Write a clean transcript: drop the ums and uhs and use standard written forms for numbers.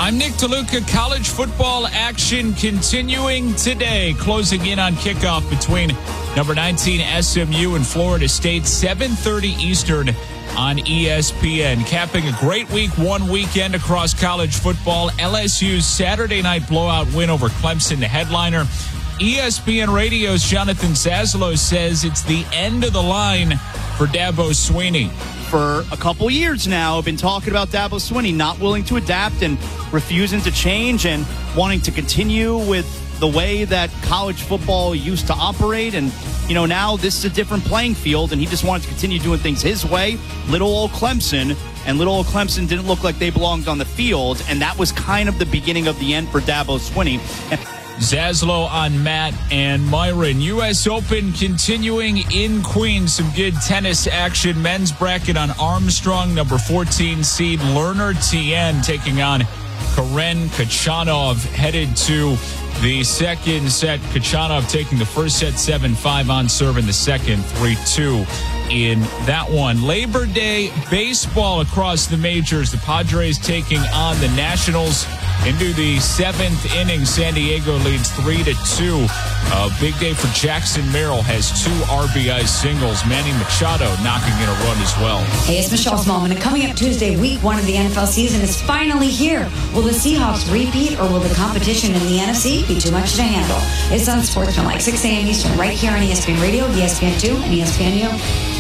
I'm Nick DeLuca. College football action continuing today. Closing in on kickoff between number 19 SMU and Florida State, 7:30 Eastern on ESPN. Capping a great week one weekend across college football. LSU's Saturday night blowout win over Clemson, the headliner. ESPN Radio's Jonathan Zaslow says it's the end of the line for Dabo Swinney. For a couple years now, I've been talking about Dabo Swinney not willing to adapt and refusing to change and wanting to continue with the way that college football used to operate. And, now this is a different playing field, and he just wanted to continue doing things his way. Little old Clemson didn't look like they belonged on the field, and that was kind of the beginning of the end for Dabo Swinney. Zaslow on Matt and Myron. U.S. Open continuing in Queens. Some good tennis action. Men's bracket on Armstrong. Number 14 seed Lerner Tien taking on Karen Khachanov. Headed to the second set. Khachanov taking the first set 7-5 on serve in the second, 3-2 in that one. Labor Day baseball across the majors. The Padres taking on the Nationals into the seventh inning. San Diego leads 3-2. A big day for Jackson Merrill. Has 2 RBI singles. Manny Machado knocking in a run as well. Hey, it's Michelle Smallman, and coming up Tuesday, week 1 of the NFL season is finally here. Will the Seahawks repeat, or will the competition in the NFC be too much to handle? It's on Sportsman, 6 a.m. Eastern, right here on ESPN Radio, ESPN2, and ESPNU.